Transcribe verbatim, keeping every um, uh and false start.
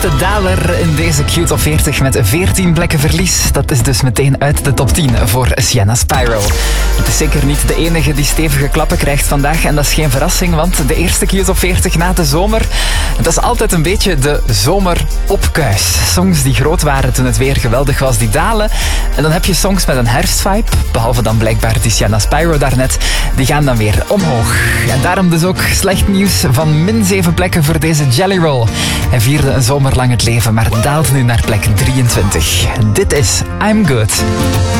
eerste daler in deze Q Top veertig met veertien plekken verlies. Dat is dus meteen uit de top tien voor Sienna Spyro. Het is zeker niet de enige die stevige klappen krijgt vandaag. En dat is geen verrassing, want de eerste Q Top veertig na de zomer, dat is altijd een beetje de zomeropkuis. Songs die groot waren toen het weer geweldig was, die dalen. En dan heb je songs met een herfstvibe, behalve dan blijkbaar die Sienna Spyro daarnet, die gaan dan weer omhoog. En daarom dus ook slecht nieuws van min zeven plekken voor deze Jelly Roll. Hij vierde een zomer lang het leven, maar daalt nu naar plek drieëntwintig. Dit is I'm Good.